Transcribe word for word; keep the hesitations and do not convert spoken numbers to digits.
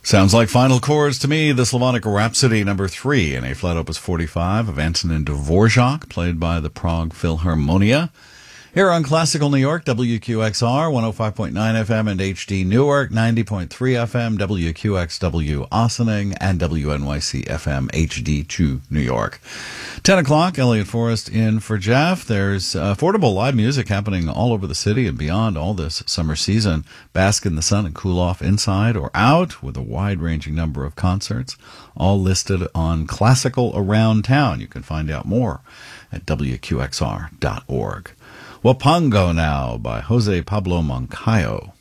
Sounds like final chords to me. The Slavonic Rhapsody number three in A-flat opus forty-five of Antonin Dvorak, played by the Prague Philharmonia. Here on Classical New York, W Q X R, one oh five point nine F M and H D Newark, ninety point three F M, W Q X W Ossining, and W N Y C F M H D two New York. ten o'clock, Elliot Forrest in for Jeff. There's affordable live music happening all over the city and beyond all this summer season. Bask in the sun and cool off inside or out with a wide-ranging number of concerts, all listed on Classical Around Town. You can find out more at W Q X R dot org. Wapango now by Jose Pablo Moncayo.